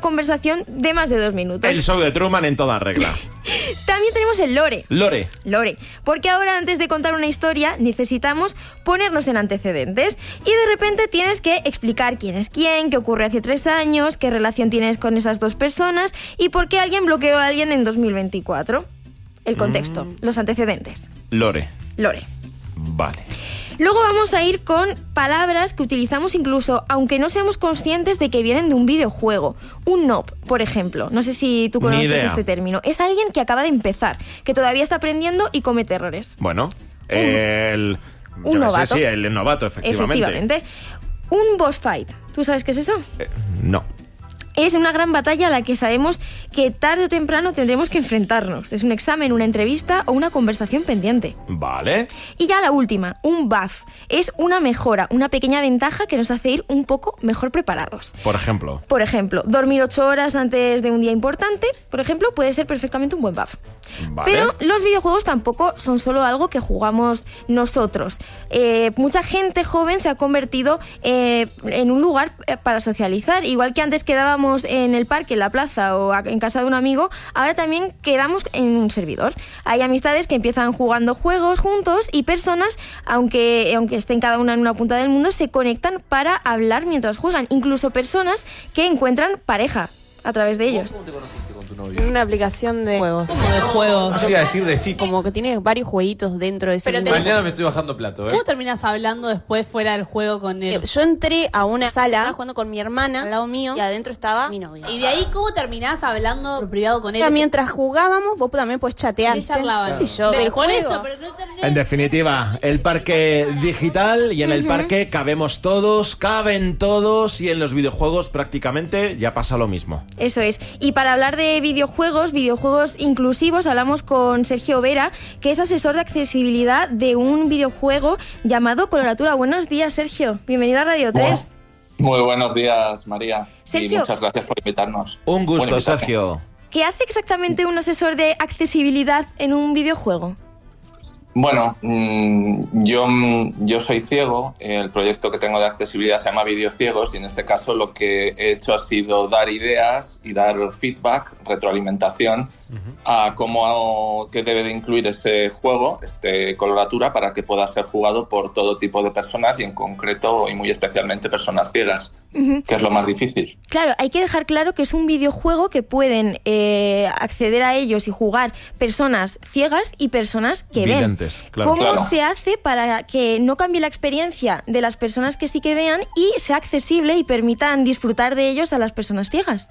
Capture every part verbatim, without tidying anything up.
conversación de más de dos minutos. El show de Truman en toda regla. También tenemos el lore. Lore. Lore. Porque ahora, antes de contar una historia, necesitamos ponernos en antecedentes. Y de repente tienes que explicar quién es quién, qué ocurre hace tres años, qué relación tienes con esas dos personas y por qué alguien bloqueó a alguien en dos mil veinticuatro. El contexto, mm. los antecedentes. Lore. Lore. Vale. Luego vamos a ir con palabras que utilizamos incluso aunque no seamos conscientes de que vienen de un videojuego. Un noob, por ejemplo. No sé si tú conoces este término. Es alguien que acaba de empezar, que todavía está aprendiendo y comete errores. Bueno, el... Un novato. Sé, sí, el novato, efectivamente. Efectivamente. Un boss fight. ¿Tú sabes qué es eso? Eh, no. Es una gran batalla a la que sabemos que tarde o temprano tendremos que enfrentarnos. Es un examen, una entrevista o una conversación pendiente. Vale. Y ya la última, un buff. Es una mejora, una pequeña ventaja que nos hace ir un poco mejor preparados. Por ejemplo. Por ejemplo, dormir ocho horas antes de un día importante, por ejemplo, puede ser perfectamente un buen buff. Vale. Pero los videojuegos tampoco son solo algo que jugamos nosotros. Eh, mucha gente joven se ha convertido eh, en un lugar para socializar. Igual que antes quedábamos en el parque, en la plaza o en casa de un amigo, ahora también quedamos en un servidor. Hay amistades que empiezan jugando juegos juntos y personas, aunque, aunque estén cada una en una punta del mundo, se conectan para hablar mientras juegan. Incluso personas que encuentran pareja a través de ellos. ¿Cómo te conociste con tu novio? Una aplicación de juegos. Como de juegos. No iba a decir de sí. Como que tiene varios jueguitos dentro de ese Pero mundo. Mañana me estoy bajando plato, ¿eh? ¿Cómo terminas hablando después fuera del juego con él? Yo entré a una sala jugando con mi hermana al lado mío y adentro estaba mi novio. Y de ahí, ¿cómo terminás hablando por privado con él? Mientras jugábamos, vos también podés chatear. ¿Qué charlaban? Sí, yo. Del Del por juego. eso, pero no terminé. En definitiva, el parque digital y en el parque cabemos todos, caben todos y en los videojuegos prácticamente ya pasa lo mismo. Eso es. Y para hablar de videojuegos, videojuegos inclusivos, hablamos con Sergio Vera, que es asesor de accesibilidad de un videojuego llamado Coloratura. Buenos días, Sergio. Bienvenido a Radio tres. Muy buenos días, María. Sergio. Y muchas gracias por invitarnos. Un gusto, Bueno, Sergio. ¿Qué hace exactamente un asesor de accesibilidad en un videojuego? Bueno, mmm, yo, yo soy ciego, el proyecto que tengo de accesibilidad se llama Videociegos y en este caso lo que he hecho ha sido dar ideas y dar feedback, retroalimentación uh-huh. a cómo qué debe de incluir ese juego, este Coloratura, para que pueda ser jugado por todo tipo de personas y en concreto y muy especialmente personas ciegas, uh-huh. que es lo más difícil. Claro, hay que dejar claro que es un videojuego que pueden eh, acceder a ellos y jugar personas ciegas y personas que ven. Claro. ¿Cómo claro. se hace para que no cambie la experiencia de las personas que sí que vean y sea accesible y permitan disfrutar de ellos a las personas ciegas?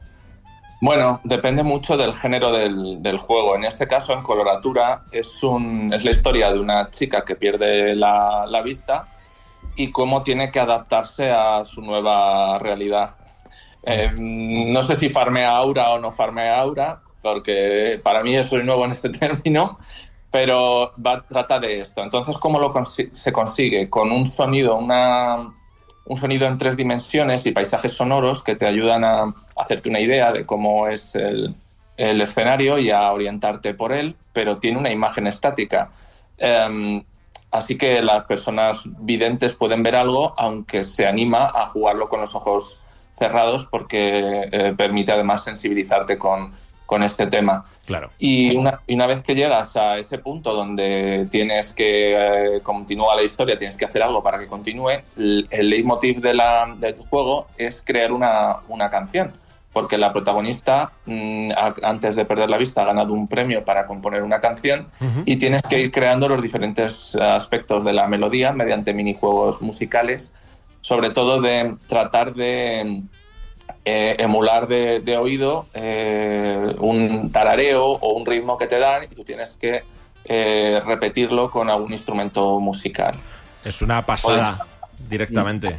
Bueno, depende mucho del género del, del juego. En este caso, en Coloratura, es, un, es la historia de una chica que pierde la, la vista y cómo tiene que adaptarse a su nueva realidad. Eh, no sé si farmea aura o no farmea aura, porque para mí soy nuevo en este término, pero va, trata de esto. Entonces, ¿cómo lo consi- se consigue? Con un sonido, una, un sonido en tres dimensiones y paisajes sonoros que te ayudan a hacerte una idea de cómo es el, el escenario y a orientarte por él, pero tiene una imagen estática. Um, así que las personas videntes pueden ver algo, aunque se anima a jugarlo con los ojos cerrados porque eh, permite además sensibilizarte con con este tema. Claro. Y una, y una vez que llegas a ese punto donde tienes que eh, continúa la historia, tienes que hacer algo para que continúe, el, el leitmotiv de la, del juego es crear una, una canción, porque la protagonista, mmm, a, antes de perder la vista, ha ganado un premio para componer una canción uh-huh. y tienes que ir creando los diferentes aspectos de la melodía mediante minijuegos musicales, sobre todo de tratar de Eh, emular de, de oído eh, un tarareo o un ritmo que te dan y tú tienes que eh, repetirlo con algún instrumento musical. Es una pasada, pues, directamente.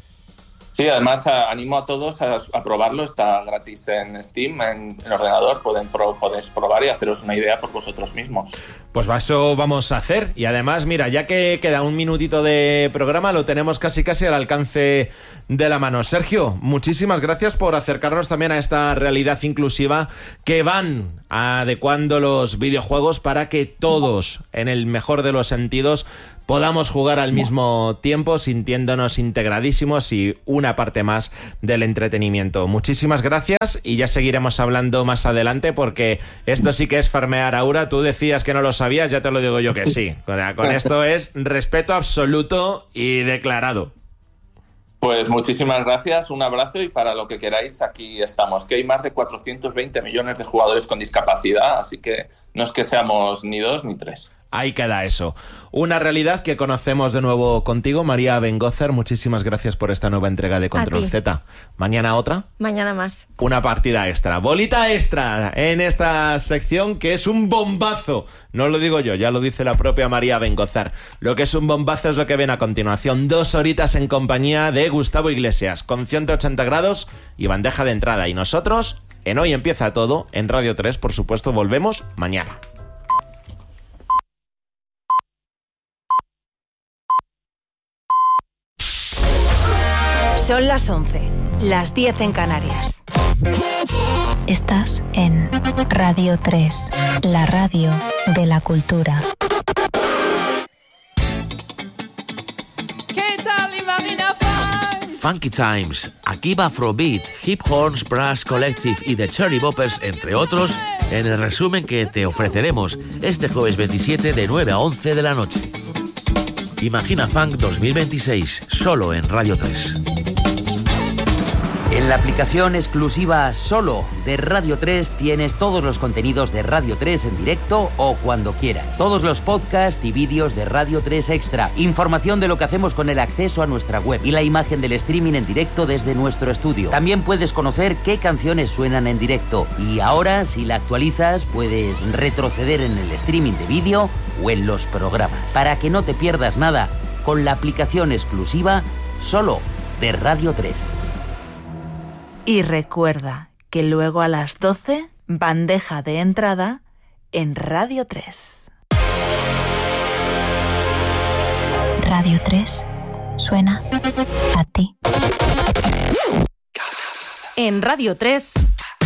Sí, además a, animo a todos a, a probarlo, está gratis en Steam, en el ordenador, pueden pro, podéis probar y haceros una idea por vosotros mismos. Pues eso vamos a hacer y además, mira, ya que queda un minutito de programa, lo tenemos casi casi al alcance de la mano. Sergio, muchísimas gracias por acercarnos también a esta realidad inclusiva que van adecuando los videojuegos para que todos, en el mejor de los sentidos, podamos jugar al mismo tiempo, sintiéndonos integradísimos y una parte más del entretenimiento. Muchísimas gracias y ya seguiremos hablando más adelante porque esto sí que es farmear aura. Tú decías que no lo sabías, ya te lo digo yo que sí. Con, con esto es respeto absoluto y declarado. Pues muchísimas gracias, un abrazo y para lo que queráis aquí estamos. Que hay más de cuatrocientos veinte millones de jugadores con discapacidad, así que no es que seamos ni dos ni tres. Ahí queda eso. Una realidad que conocemos de nuevo contigo, María Bengócer. Muchísimas gracias por esta nueva entrega de Control Z. ¿Mañana otra? Mañana más. Una partida extra. Bolita extra en esta sección que es un bombazo. No lo digo yo, ya lo dice la propia María Bengócer. Lo que es un bombazo es lo que ven a continuación. Dos horitas en compañía de Gustavo Iglesias, con ciento ochenta grados y bandeja de entrada. Y nosotros, en Hoy Empieza Todo, en Radio tres, por supuesto, volvemos mañana. Son las once, las diez en Canarias. Estás en Radio tres, la radio de la cultura. ¿Qué tal, Imagina Funk? Funky Times, Akiba Afrobeat, Hip Horns Brass Collective y The Cherry Boppers, entre otros, en el resumen que te ofreceremos este jueves veintisiete de nueve a once de la noche. Imagina Funk dos mil veintiséis, solo en Radio tres. En la aplicación exclusiva Solo de Radio tres tienes todos los contenidos de Radio tres en directo o cuando quieras. Todos los podcasts y vídeos de Radio tres Extra. Información de lo que hacemos con el acceso a nuestra web y la imagen del streaming en directo desde nuestro estudio. También puedes conocer qué canciones suenan en directo. Y ahora, si la actualizas, puedes retroceder en el streaming de vídeo o en los programas. Para que no te pierdas nada con la aplicación exclusiva Solo de Radio tres. Y recuerda que luego a las doce, bandeja de entrada en Radio tres. Radio tres suena a ti. En Radio tres.